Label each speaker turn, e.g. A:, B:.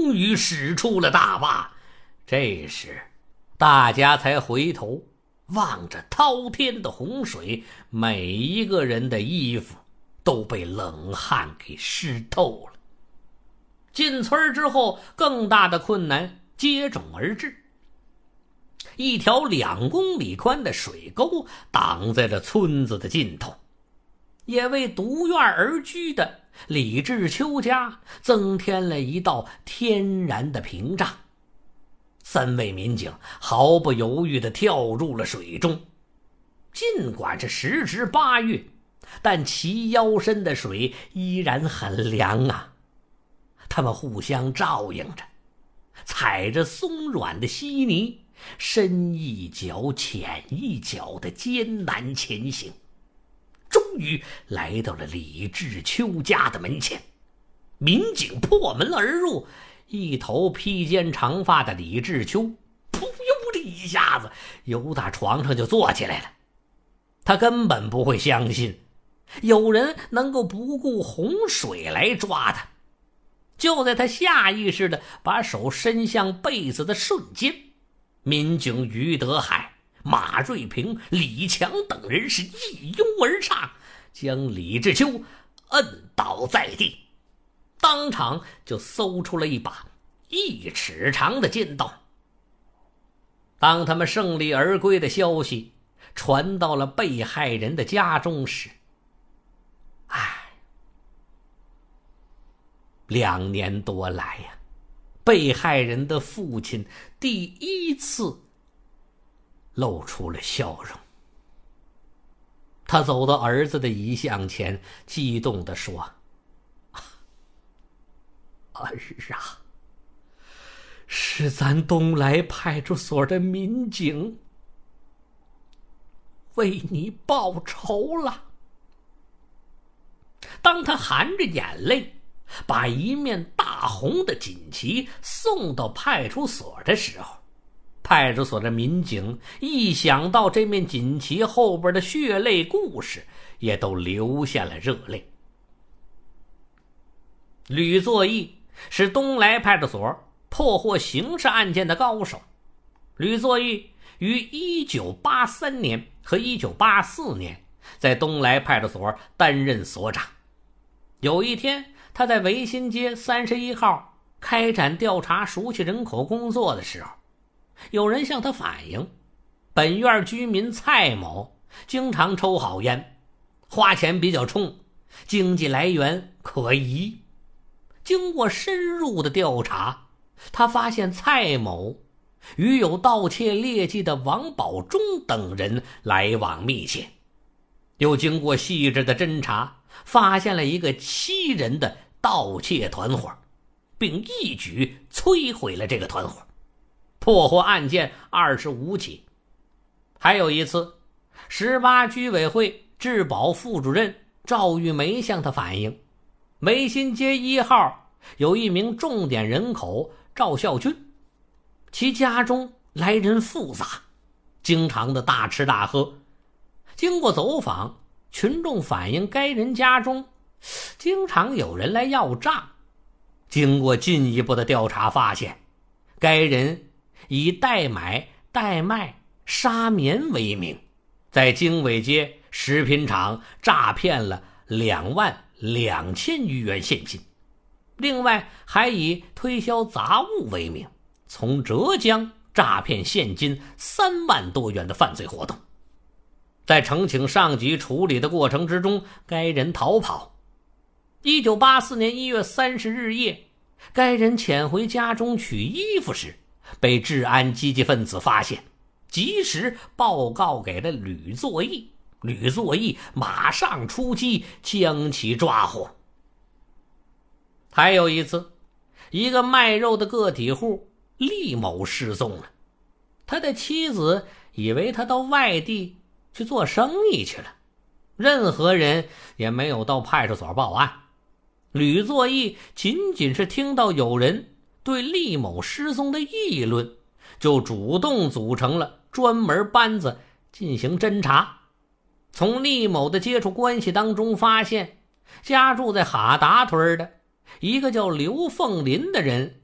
A: 终于使出了大把。这时大家才回头望着滔天的洪水，每一个人的衣服都被冷汗给湿透了。进村之后，更大的困难接踵而至。一条2公里宽的水沟挡在了村子的尽头，也为独院而居的李志秋家增添了一道天然的屏障。3位民警毫不犹豫地跳入了水中。尽管是时值8月，但齐腰深的水依然很凉啊。他们互相照应着，踩着松软的稀泥，深一脚浅一脚的艰难前行，终于来到了李志秋家的门前。民警破门而入，一头披肩长发的李志秋噗呦的一下子由打床上就坐起来了。他根本不会相信有人能够不顾洪水来抓他。就在他下意识地把手伸向被子的瞬间，民警于德海、马瑞平、李强等人是一拥而上，将李志秋摁倒在地，当场就搜出了一把1尺长的尖刀。当他们胜利而归的消息传到了被害人的家中时，2年多来呀，被害人的父亲第一次露出了笑容。他走到儿子的遗像前，激动地说：“儿啊，是咱东来派出所的民警为你报仇了。”当他含着眼泪把一面大红的锦旗送到派出所的时候，派出所的民警一想到这面锦旗后边的血泪故事，也都流下了热泪。吕作义是东来派出所破获刑事案件的高手。吕作义于1983年和1984年在东来派出所担任所长。有一天，他在维新街31号开展调查熟悉人口工作的时候，有人向他反映，本院居民蔡某经常抽好烟，花钱比较冲，经济来源可疑。经过深入的调查，他发现蔡某与有盗窃劣迹的王宝忠等人来往密切，又经过细致的侦查，发现了一个7人的盗窃团伙，并一举摧毁了这个团伙，破获案件25起。还有一次，18居委会治保副主任赵玉梅向他反映，维新街1号有一名重点人口赵孝军，其家中来人复杂，经常的大吃大喝。经过走访，群众反映该人家中经常有人来要账。经过进一步的调查发现，该人以代买代卖沙棉为名，在经纬街食品厂诈骗了22000余元现金。另外还以推销杂物为名，从浙江诈骗现金3万多元的犯罪活动。在呈请上级处理的过程之中，该人逃跑。1984年1月30日夜，该人潜回家中取衣服时，被治安积极分子发现，及时报告给了吕作义。吕作义马上出击，将其抓获。还有一次，一个卖肉的个体户厉某失踪了，他的妻子以为他到外地去做生意去了，任何人也没有到派出所报案。吕作义仅仅是听到有人对厉某失踪的议论，就主动组成了专门班子进行侦查。从厉某的接触关系当中发现，家住在哈达屯的一个叫刘凤林的人